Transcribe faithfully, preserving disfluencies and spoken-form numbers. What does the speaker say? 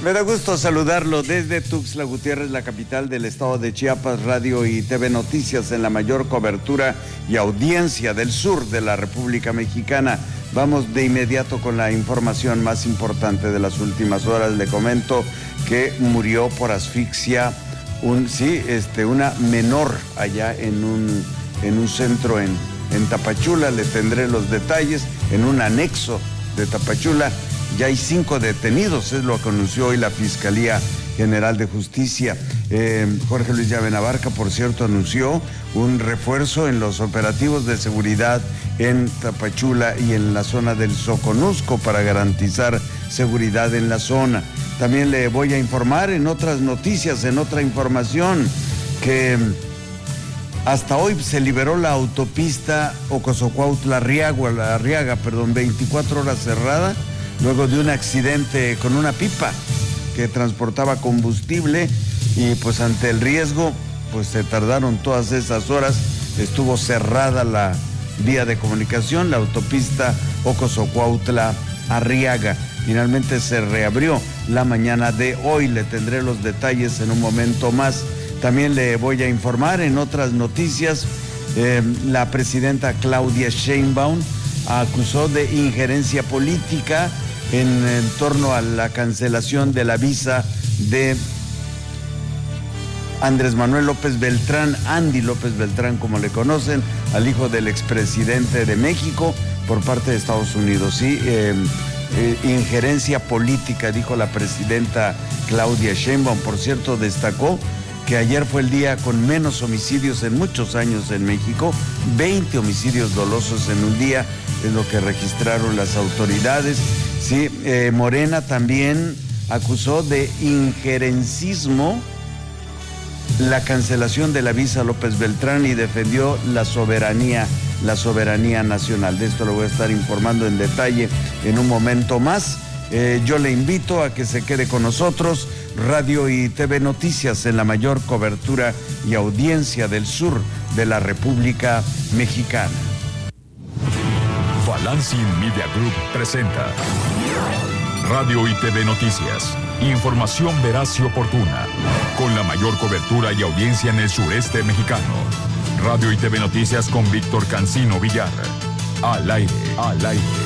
Me da gusto saludarlo desde Tuxtla Gutiérrez, la capital del estado de Chiapas. Radio y T V Noticias en la mayor cobertura y audiencia del sur de la República Mexicana. Vamos de inmediato con la información más importante de las últimas horas. Le comento que murió por asfixia un, sí, este, una menor allá en un, en un centro en, en Tapachula. Le tendré los detalles en un anexo de Tapachula. Ya hay cinco detenidos, es lo que anunció hoy la Fiscalía General de Justicia. Eh, Jorge Luis Llave Navarca, por cierto, anunció un refuerzo en los operativos de seguridad en Tapachula y en la zona del Soconusco para garantizar seguridad en la zona. También le voy a informar en otras noticias, en otra información, que hasta hoy se liberó la autopista Ocosocuautla-Arriaga, Arriaga, perdón, veinticuatro horas cerrada, luego de un accidente con una pipa que transportaba combustible y pues ante el riesgo, pues se tardaron todas esas horas, estuvo cerrada la vía de comunicación, la autopista Ocosocuautla-Arriaga. Finalmente se reabrió la mañana de hoy, le tendré los detalles en un momento más. También le voy a informar en otras noticias, eh, la presidenta Claudia Sheinbaum acusó de injerencia política en, en torno a la cancelación de la visa de Andrés Manuel López Beltrán, Andy López Beltrán, como le conocen, al hijo del expresidente de México, por parte de Estados Unidos. Sí, eh, eh, injerencia política, dijo la presidenta Claudia Sheinbaum. Por cierto, destacó que ayer fue el día con menos homicidios en muchos años en México, veinte homicidios dolosos en un día, es lo que registraron las autoridades. Sí, eh, Morena también acusó de injerencismo la cancelación de la visa a López Beltrán y defendió la soberanía, la soberanía nacional. De esto lo voy a estar informando en detalle en un momento más. Eh, yo le invito a que se quede con nosotros. Radio y T V Noticias en la mayor cobertura y audiencia del sur de la República Mexicana. Balancing Media Group presenta Radio y T V Noticias. Información veraz y oportuna, con la mayor cobertura y audiencia en el sureste mexicano. Radio y T V Noticias con Víctor Cancino Villar. Al aire, al aire.